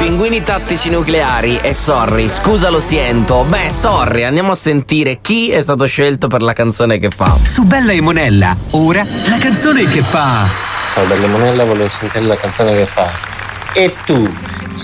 Pinguini tattici nucleari e Sorry, scusa lo siento. Beh, Sorry, andiamo a sentire chi è stato scelto per la canzone che fa. Su Bella e Monella, ora la canzone che fa. Ciao Bella e Monella, volevo sentire la canzone che fa. E tu,